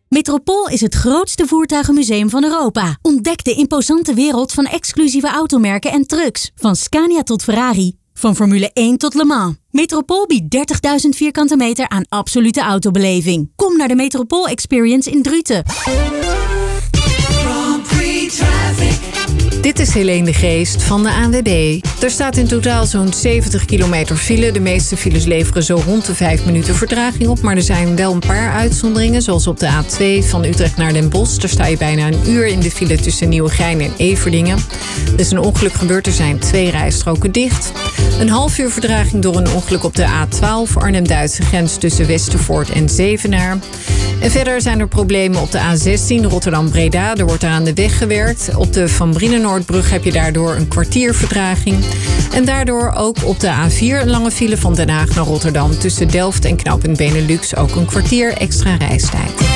Metropool is het grootste voertuigenmuseum van Europa. Ontdek de imposante wereld van exclusieve automerken en trucks. Van Scania tot Ferrari. Van Formule 1 tot Le Mans. Metropool biedt 30.000 vierkante meter aan absolute autobeleving. Kom naar de Metropool Experience in Druten. Dit is Helene de Geest van de ANWB. Er staat in totaal zo'n 70 kilometer file. De meeste files leveren zo rond de 5 minuten vertraging op. Maar er zijn wel een paar uitzonderingen. Zoals op de A2 van Utrecht naar Den Bosch. Daar sta je bijna een uur in de file tussen Nieuwegein en Everdingen. Er is een ongeluk gebeurd. Er zijn 2 rijstroken dicht. Een half uur vertraging door een ongeluk op de A12 Arnhem-Duitse grens tussen Westervoort en Zevenaar. En verder zijn er problemen op de A16 Rotterdam-Breda. Er wordt daar aan de weg gewerkt. Op de Van Brienenoordbrug heb je daardoor een kwartier vertraging. En daardoor ook op de A4 een lange file van Den Haag naar Rotterdam. Tussen Delft en knooppunt Benelux ook een kwartier extra reistijd.